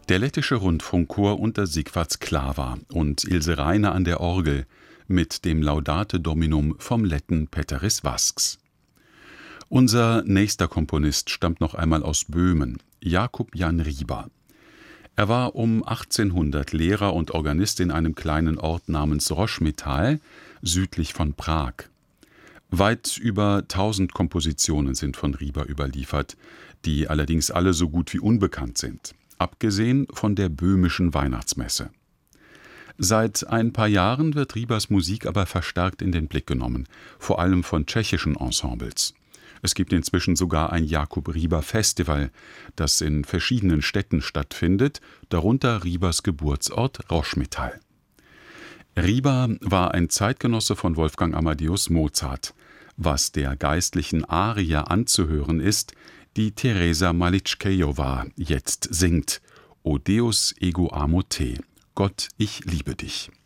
Der lettische Rundfunkchor unter Sigvard Sklava und Ilse Reiner an der Orgel mit dem Laudate Dominum vom Letten Peteris Vasks. Unser nächster Komponist stammt noch einmal aus Böhmen, Jakub Jan Rieber. Er war um 1800 Lehrer und Organist in einem kleinen Ort namens Roschmetal, südlich von Prag. Weit über 1000 Kompositionen sind von Rieber überliefert, die allerdings alle so gut wie unbekannt sind, abgesehen von der böhmischen Weihnachtsmesse. Seit ein paar Jahren wird Riebers Musik aber verstärkt in den Blick genommen, vor allem von tschechischen Ensembles. Es gibt inzwischen sogar ein Jakub Rieber Festival, das in verschiedenen Städten stattfindet, darunter Riebers Geburtsort Roschmetal. Rieber war ein Zeitgenosse von Wolfgang Amadeus Mozart, was der geistlichen Arie anzuhören ist, die Teresa Malitschkejowa jetzt singt: O Deus ego amo te, Gott, ich liebe dich.